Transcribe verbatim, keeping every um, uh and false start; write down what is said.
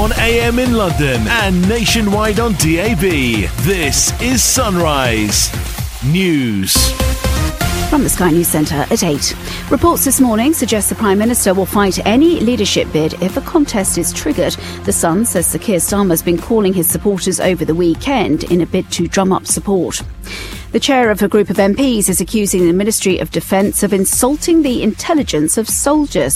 on A M in London and nationwide on D A B. This is Sunrise News. From the Sky News Centre at eight. Reports this morning suggest the Prime Minister will fight any leadership bid if a contest is triggered. The Sun says Sir Keir Starmer's been calling his supporters over the weekend in a bid to drum up support. The chair of a group of M Ps is accusing the Ministry of Defence of insulting the intelligence of soldiers.